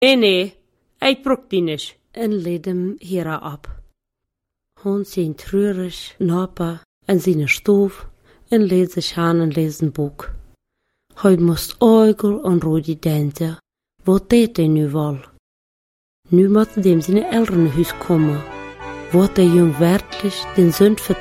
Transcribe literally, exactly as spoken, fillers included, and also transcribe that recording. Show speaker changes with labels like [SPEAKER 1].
[SPEAKER 1] Nee, nee, hij trok dinesh. En leed hem hieraaf op. Hon zijn treurig lopen en zijn stof en leed zich aan en lees een boek. Hij moest oogel en rode denken. Wat deed hij nu wel? Nu moet hij hem zijn elternhuis komen. Wordt hij jong werkelijk den zond vertrouwen.